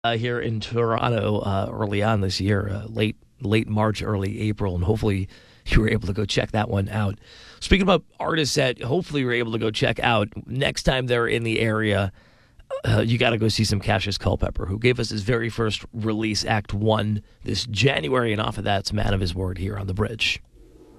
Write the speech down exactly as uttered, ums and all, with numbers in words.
Uh, here in Toronto uh, early on this year, uh, late late March, early April, and hopefully you were able to go check that one out. Speaking about artists that hopefully you were able to go check out, next time they're in the area, uh, you got to go see some Cassius Culpepper, who gave us his very first release, Act One, this January, and off of that, it's Man of His Word here on The Bridge.